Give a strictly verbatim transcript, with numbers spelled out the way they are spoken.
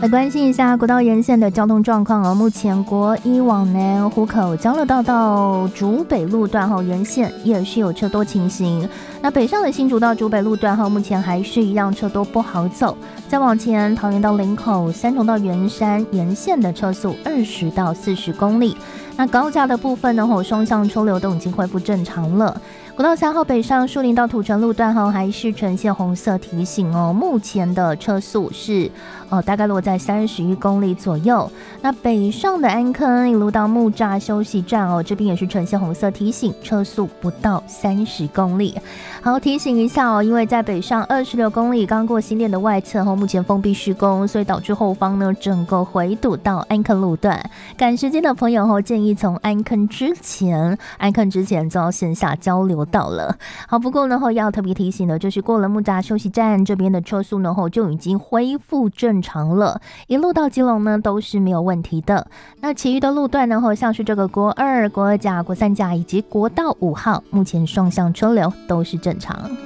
来关心一下国道沿线的交通状况哦。目前国一往南湖口交流道到竹北路段后沿线也是有车多情形。那北上的新竹到竹北路段后，目前还是一样车多不好走。再往前，桃园到林口、三重到圆山沿线的车速二十到四十公里。那高架的部分呢，双向车流都已经恢复正常了。国道三号北上树林到土城路段后还是呈现红色提醒哦，目前的车速是呃大概落在三十一公里左右。那北上的安坑一路到木栅休息站哦，这边也是呈现红色提醒，车速不到三十公里。好，提醒一下哦，因为在北上二十六公里刚过新店的外侧后，目前封闭施工，所以导致后方呢整个回堵到安坑路段。赶时间的朋友哦，建议从安坑之前，安坑之前就要线下交流到了。好，不过呢要特别提醒的就是过了木栅休息站这边的车速呢就已经恢复正常了，一路到基隆呢都是没有问题的。那其余的路段呢像是这个国二、国二甲、国三甲以及国道五号，目前双向车流都是正常。